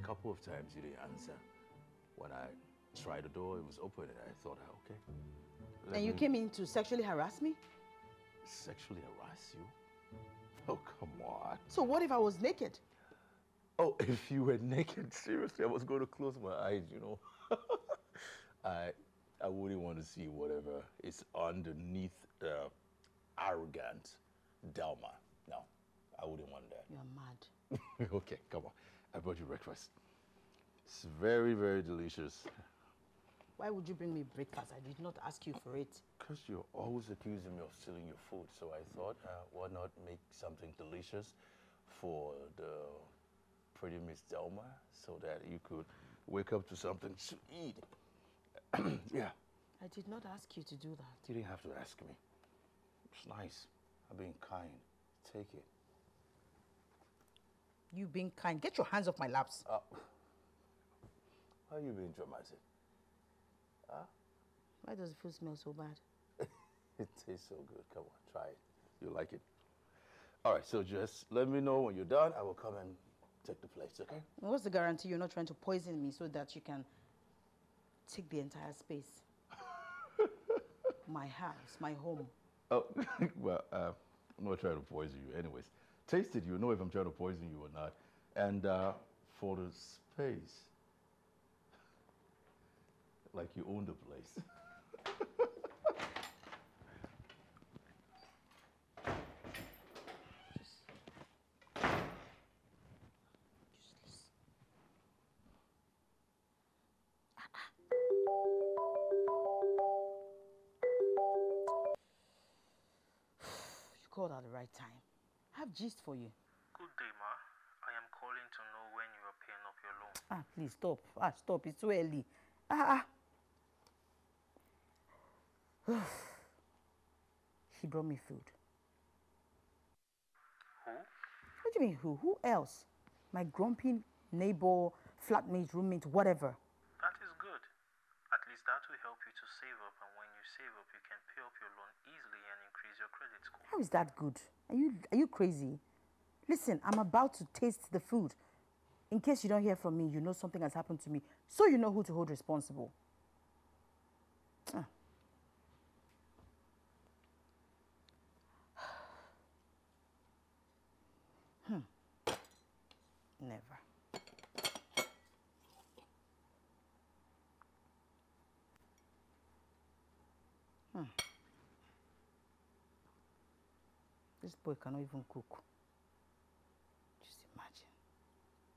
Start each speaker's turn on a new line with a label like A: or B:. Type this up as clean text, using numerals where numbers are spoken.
A: couple of times you didn't answer. When I tried the door, it was open, and I thought, okay.
B: And you came in to sexually harass me?
A: Sexually harass you? Oh, come on.
B: So what if I was naked?
A: Oh, if you were naked, seriously, I was going to close my eyes, you know. I wouldn't want to see whatever is underneath the arrogant Delma. No, I wouldn't want that.
B: You're mad.
A: Okay, come on. I brought you breakfast. It's very, very delicious.
B: Why would you bring me breakfast? I did not ask you for it.
A: Because you're always accusing me of stealing your food, so I thought, why not make something delicious for the pretty Miss Delma so that you could wake up to something to eat. Yeah.
B: I did not ask you to do that.
A: You didn't have to ask me. It's nice. I'm being kind. Take it.
B: You being kind. Get your hands off my laps.
A: Why are you being dramatic? Huh?
B: Why does the food smell so bad?
A: It tastes so good. Come on, try it. You like it? All right, so just let me know when you're done. I will come and take the plates, okay?
B: What's the guarantee you're not trying to poison me so that you can take the entire space? My house, my home.
A: Oh, well, I'm not trying to poison you anyways. Taste it, you know if I'm trying to poison you or not. And for the space, like you own the place.
B: Useless. You called at the right time. I have gist for you.
C: Good day, ma. I am calling to know when you are paying up your loan.
B: Please stop. Stop. It's too early. He brought me food.
C: Who?
B: What do you mean who? Who else? My grumpy neighbor, flatmate, roommate, whatever.
C: That is good. At least that will help you to save up, and when you save up, you can pay up your loan easily and increase your credit score.
B: How is that good? Are you crazy? Listen, I'm about to taste the food. In case you don't hear from me, you know something has happened to me, so you know who to hold responsible. Never. This boy cannot even cook.